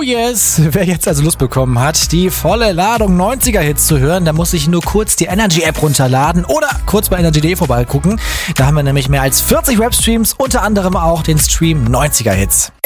yes. Wer jetzt also Lust bekommen hat, die volle Ladung 90er-Hits zu hören, der muss sich nur kurz die Energy-App runterladen oder kurz bei energy.de vorbeigucken. Da haben wir nämlich mehr als 40 Webstreams, unter anderem auch den Stream 90er-Hits.